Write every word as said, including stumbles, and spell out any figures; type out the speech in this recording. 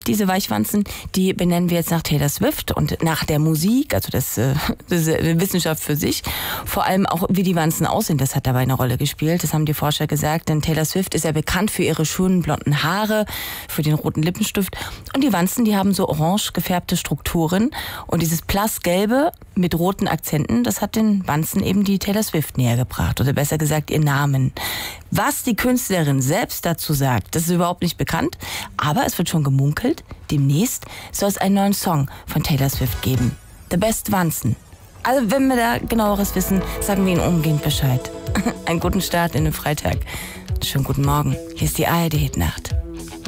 Diese Weichwanzen, die benennen wir jetzt nach Taylor Swift und nach der Musik, also das, äh, das ist eine Wissenschaft für sich. Vor allem auch, wie die Wanzen aussehen, das hat dabei eine Rolle gespielt. Das haben die Forscher gesagt, denn Taylor Swift ist ja bekannt für ihre schönen blonden Haare, für den roten Lippenstift. Und die Wanzen, die haben so orange gefärbte Strukturen. Und dieses Blassgelbe mit roten Akzenten, das hat den Wanzen eben die Taylor Swift näher gebracht. Oder besser gesagt, ihr Namen. Was die Künstlerin selbst dazu sagt, das ist überhaupt nicht bekannt. Aber es wird schon gemunkelt. Demnächst soll es einen neuen Song von Taylor Swift geben. The Best Wanzen. Also wenn wir da genaueres wissen, sagen wir Ihnen umgehend Bescheid. Einen guten Start in den Freitag. Schönen guten Morgen. Hier ist die A R D Hit Nacht.